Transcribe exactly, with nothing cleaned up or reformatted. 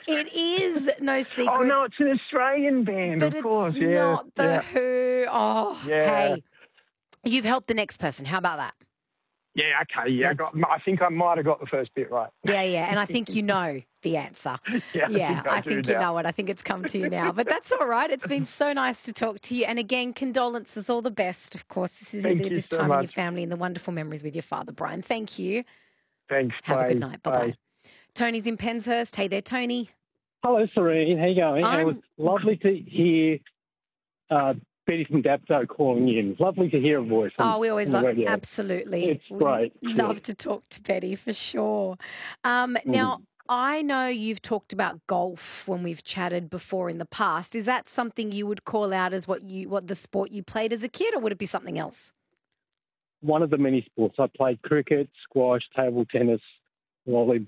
It is No Secrets. Oh, no, it's an Australian band, but of course. it's Yeah. not The yeah. Who. Oh, Yeah. hey. You've helped the next person. How about that? Yeah, okay. Yeah, I, That's- got, I think I might have got the first bit right. Yeah, yeah. And I think you know the answer. Yeah, I yeah, think I I do think you now. know it. I think it's come to you now. But that's all right. It's been so nice to talk to you. And again, condolences, all the best. Of course, this is Thank either you this so time in your much. family and the wonderful memories with your father, Brian. Thank you. Thanks. Have bye. a good night. Bye-bye. Bye. Tony's in Penshurst. Hey there, Tony. Hello, Serene. How you going? And it was I'm- lovely to hear uh, Betty from Dapto calling in. It's lovely to hear a voice. On, Oh, we always on the love, radio. absolutely. It's We great. love Yeah. to talk to Betty for sure. Um, now, I know you've talked about golf when we've chatted before in the past. Is that something you would call out as what you what the sport you played as a kid, or would it be something else? One of the many sports. I played cricket, squash, table tennis, volleyball.